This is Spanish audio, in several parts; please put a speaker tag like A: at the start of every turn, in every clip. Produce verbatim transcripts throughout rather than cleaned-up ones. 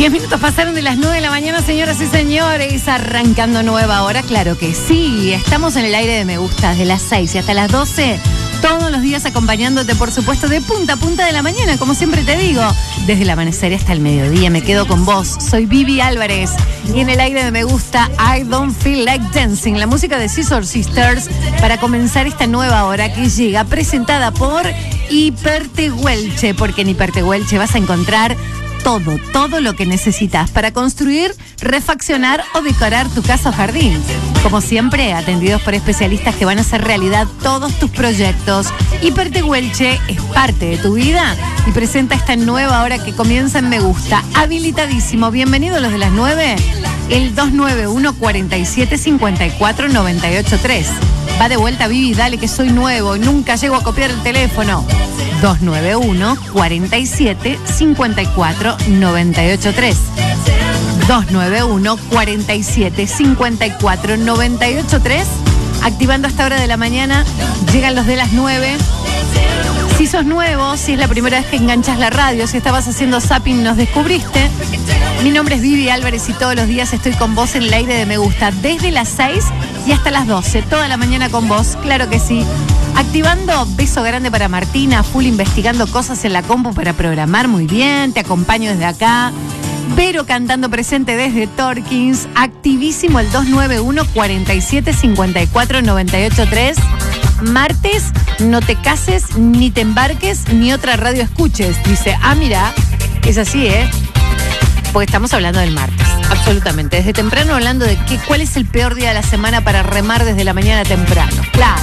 A: Diez minutos pasaron de las nueve de la mañana, señoras y señores, arrancando nueva hora, claro que sí. Estamos en el aire de Me Gusta, desde las seis y hasta las doce, todos los días acompañándote, por supuesto, de punta a punta de la mañana, como siempre te digo, desde el amanecer hasta el mediodía. Me quedo con vos, soy Vivi Álvarez, y en el aire de Me Gusta, I Don't Feel Like Dancing, la música de Scissor Sisters, para comenzar esta nueva hora que llega, presentada por Hipertehuelche, porque en Hipertehuelche vas a encontrar todo, todo lo que necesitas para construir, refaccionar o decorar tu casa o jardín. Como siempre, atendidos por especialistas que van a hacer realidad todos tus proyectos. Hipertehuelche es parte de tu vida y presenta esta nueva hora que comienza en Me Gusta. Habilitadísimo. Bienvenidos los de las nueve. El dos nueve uno, cuatro siete, cinco cuatro, nueve ocho tres. Va de vuelta, Vivi, dale que soy nuevo y nunca llego a copiar el teléfono. dos nueve uno, cuatro siete, cinco cuatro, nueve ocho tres. dos nueve uno, cuatro siete, cinco cuatro, nueve ocho tres. Activando a esta hora de la mañana, llegan los de las nueve. Si sos nuevo, si es la primera vez que enganchas la radio, si estabas haciendo zapping, nos descubriste. Mi nombre es Vivi Álvarez y todos los días estoy con vos en el aire de Me Gusta, desde las seis y hasta las doce, toda la mañana con vos, claro que sí. Activando, beso grande para Martina, full investigando cosas en la compu para programar muy bien, te acompaño desde acá. Vero cantando presente desde Torkins, activísimo el dos nueve uno, cuatro siete, cinco cuatro, nueve ocho tres. Martes, no te cases, ni te embarques, ni otra radio escuches. Dice, ah, mira, es así, ¿eh? Porque estamos hablando del martes, absolutamente. Desde temprano hablando de que, cuál es el peor día de la semana para remar desde la mañana temprano. Claro.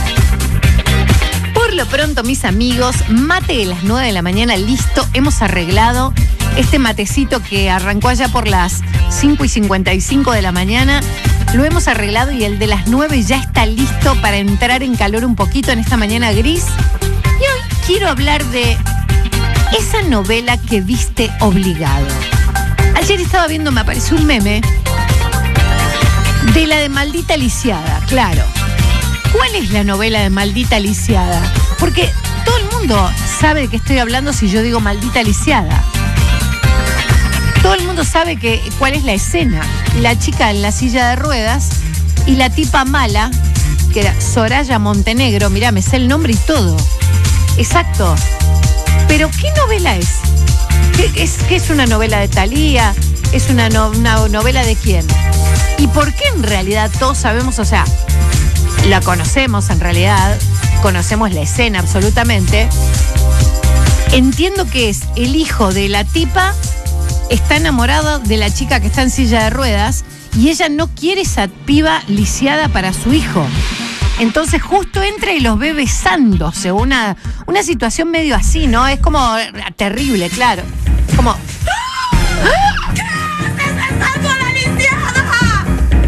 A: Por lo pronto, mis amigos, mate de las nueve de la mañana, listo. Hemos arreglado este matecito que arrancó allá por las cinco y cincuenta y cinco de la mañana. Lo hemos arreglado y el de las nueve ya está listo para entrar en calor un poquito en esta mañana gris. Y hoy quiero hablar de esa novela que viste obligado. Ayer estaba viendo, me apareció un meme de la de Maldita Lisiada, claro. ¿Cuál es la novela de Maldita Lisiada? Porque todo el mundo sabe de qué estoy hablando si yo digo Maldita Lisiada. Todo el mundo sabe que, cuál es la escena. La chica en la silla de ruedas y la tipa mala, que era Soraya Montenegro. Mirá, me sé el nombre y todo. Exacto. Pero ¿qué novela es? ¿Qué es, qué es una novela de Thalía? ¿Es una, no, una novela de quién? ¿Y por qué en realidad todos sabemos, o sea, la conocemos en realidad, conocemos la escena absolutamente? Entiendo que es el hijo de la tipa, está enamorado de la chica que está en silla de ruedas y ella no quiere esa piba lisiada para su hijo. Entonces justo entra y los ve besándose, una, una situación medio así, ¿no? Es como terrible, claro. Como...
B: ¿Qué haces besando a la lisiada?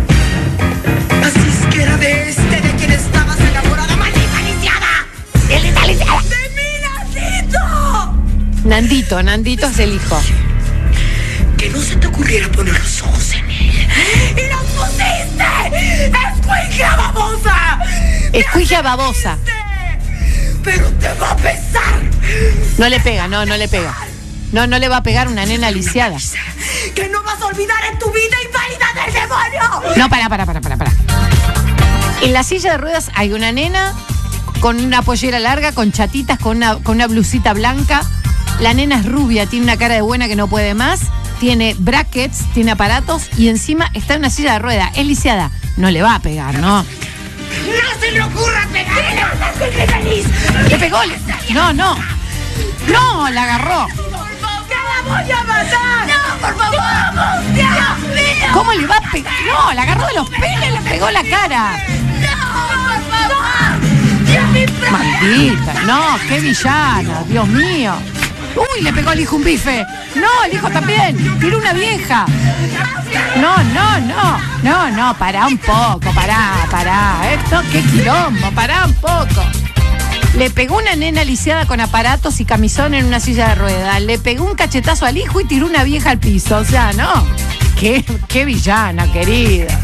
B: Así es que era de este de quien estabas enamorada, maldita lisiada. ¡Maldita lisiada! ¡De mi Nandito!
A: Nandito, Nandito es el hijo.
B: Que no se te ocurriera poner los ojos en él. ¡Y los pusiste! ¡Escuija babosa!
A: Escuija babosa.
B: Pero te va a pesar.
A: No le pega, no, no le pega. No, no le va a pegar una nena lisiada.
B: Que no vas a olvidar en tu vida inválida del demonio.
A: No, para, para, para, para, para. En la silla de ruedas hay una nena con una pollera larga, con chatitas, con una, con una blusita blanca. La nena es rubia, tiene una cara de buena que no puede más. Tiene brackets, tiene aparatos y encima está en una silla de ruedas. Es lisiada. No le va a pegar, ¿no?
B: ¡No se le ocurra pegarle! ¡No estoy feliz!
A: ¿Le pegó? No, no. No, la agarró.
B: ¡Que la voy a matar! ¡No, por favor! ¡Vamos, Dios mío!
A: ¿Cómo le va a pegar? No, la agarró de los pelos y le pegó la cara.
B: ¡No, por favor! ¡Dios mío!
A: Maldita, no, qué villana, Dios mío. Uy, le pegó al hijo un bife. No, el hijo también. Tiró una vieja. No, no, no. No, no, pará un poco, pará, pará. Esto, qué quilombo, pará un poco. Le pegó una nena lisiada con aparatos y camisón en una silla de ruedas. Le pegó un cachetazo al hijo y tiró una vieja al piso. O sea, no. Qué, qué villana, querida.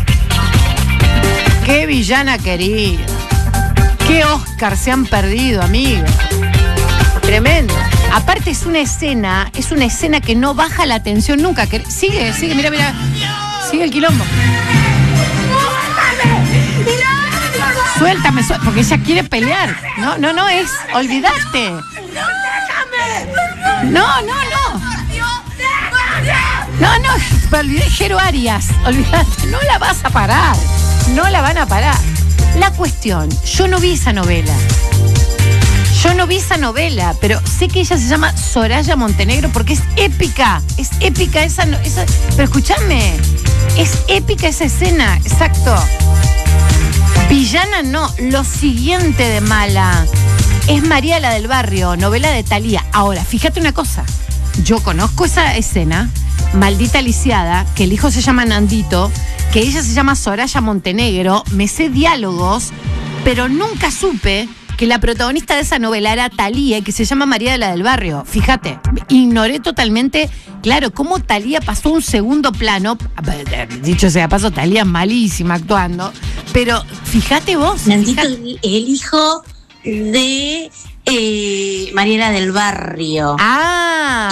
A: Qué villana, querida. Qué Oscar se han perdido, amiga. Tremendo. Aparte es una escena, es una escena que no baja la tensión nunca. Que, sigue, sigue, mira, mira. Sigue el quilombo. Suéltame, suéltame, porque ella quiere pelear. No, no, no, es, olvídate. No, no, no. No, no, me olvidé Jero Arias. Olvídate, no la vas a parar. No la van a parar. La cuestión, yo no vi esa novela. Yo no vi esa novela, pero sé que ella se llama Soraya Montenegro porque es épica. Es épica esa, esa pero escúchame, es épica esa escena, exacto. Villana no, lo siguiente de mala es María la del Barrio, novela de Thalía. Ahora, fíjate una cosa, yo conozco esa escena, maldita lisiada, que el hijo se llama Nandito, que ella se llama Soraya Montenegro, me sé diálogos, pero nunca supe que la protagonista de esa novela era Thalía, que se llama María la del Barrio. Fíjate, ignoré totalmente, claro, cómo Thalía pasó un segundo plano. Dicho sea paso, Thalía malísima actuando, pero fíjate vos.
C: Nandito,
A: fíjate.
C: El hijo de eh, Mariela del Barrio.
A: Ah.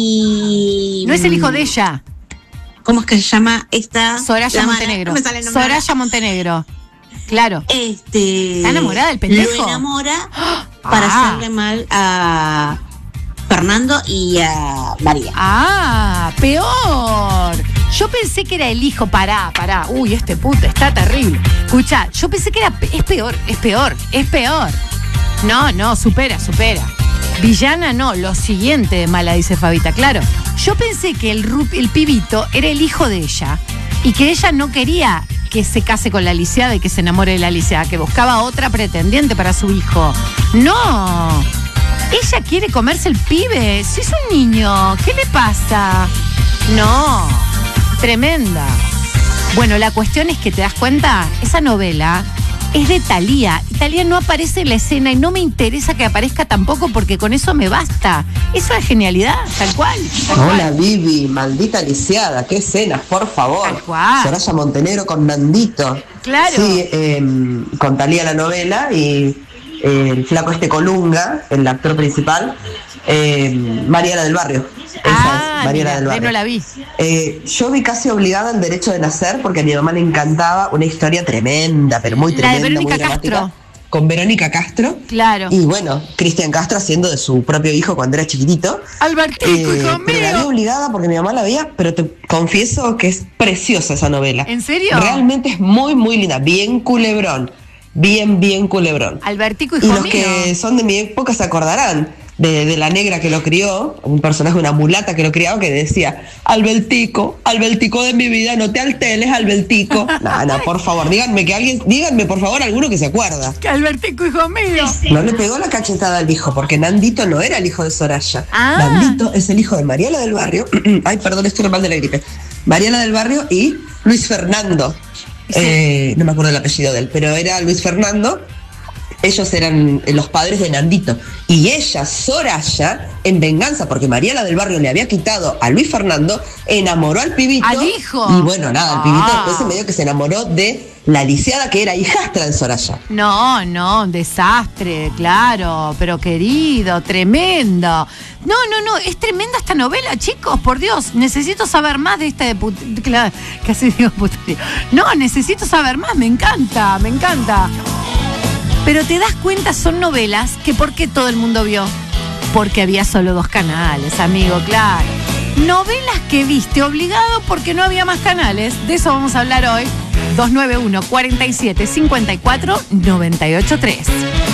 C: Y...
A: No es el hijo de ella.
C: ¿Cómo es que se llama esta?
A: Soraya Montenegro.
C: No me sale el nombre.
A: Soraya Montenegro. Claro.
C: Este,
A: ¿Está enamorada del pendejo?
C: Lo enamora para
A: Ah.
C: hacerle mal a Fernando y a María.
A: Ah, peor. Yo pensé que era el hijo. Pará, pará. Uy, este puto está terrible. Escucha, yo pensé que era. Es peor, es peor, es peor. No, no, supera, supera. Villana no, lo siguiente de mala, dice Fabita. Claro, yo pensé que el, el pibito era el hijo de ella y que ella no quería que se case con la lisiada y que se enamore de la lisiada, que buscaba otra pretendiente para su hijo. No, ella quiere comerse el pibe. Si es un niño, ¿qué le pasa? No, tremenda. Bueno, la cuestión es que te das cuenta, esa novela es de Thalía. Y Thalía no aparece en la escena y no me interesa que aparezca tampoco porque con eso me basta. Eso es genialidad, tal cual. Tal
D: Hola
A: cual.
D: Vivi, maldita lisiada, qué escenas, por favor.
A: Tal cual.
D: Soraya Montenegro con Nandito.
A: Claro.
D: Sí, eh, con Thalía la novela y eh, el flaco este Colunga, el actor principal, eh, Mariela del Barrio. Esa
A: Ah,
D: es, Mariela
A: mira,
D: del Barrio.
A: no la vi.
D: Eh, yo vi casi obligada al Derecho de Nacer porque a mi mamá le encantaba una historia tremenda, pero muy
A: La de
D: tremenda,
A: Verónica
D: muy dramática,
A: Castro.
D: con Verónica Castro.
A: Claro.
D: Y bueno, Cristian Castro haciendo de su propio hijo cuando era chiquitito.
A: Albertico,
D: Eh,
A: hijo
D: pero la vi
A: mío.
D: obligada porque mi mamá la veía, pero te confieso que es preciosa esa novela.
A: ¿En serio?
D: Realmente es muy, muy linda. Bien culebrón. Bien, bien culebrón.
A: Albertico,
D: Y
A: hijo
D: los
A: mío.
D: que son de mi época se acordarán de, de la negra que lo crió, un personaje, una mulata que lo criaba, que decía: Albertico, Albertico de mi vida, no te alteres, Albertico. No, no, por favor, díganme que alguien, díganme por favor alguno que se acuerda.
A: Que Albertico, hijo mío.
D: No le pegó la cachetada al hijo, porque Nandito no era el hijo de Soraya.
A: Ah.
D: Nandito es el hijo de Mariela del Barrio. Ay, perdón, estoy mal de la gripe. Mariela del Barrio y Luis Fernando.
A: Sí.
D: Eh, no me acuerdo el apellido de él, pero era Luis Fernando. Ellos eran los padres de Nandito. Y ella, Soraya, en venganza, porque Mariela del Barrio le había quitado a Luis Fernando, enamoró al pibito.
A: ¿Al hijo?
D: Y bueno, nada, el pibito
A: Ah.
D: después se medio que se enamoró de la lisiada, que era hijastra de Soraya.
A: No, no, un desastre, claro, pero querido, tremendo. No, no, no, es tremenda esta novela, chicos, por Dios. Necesito saber más de esta de put... Claro, casi digo putería. No, necesito saber más, me encanta, me encanta. Pero te das cuenta, son novelas que ¿por qué todo el mundo vio? Porque había solo dos canales, amigo, claro. Novelas que viste obligado porque no había más canales. De eso vamos a hablar hoy. dos nueve uno, cuarenta y siete, cincuenta y cuatro, noventa y ocho tres.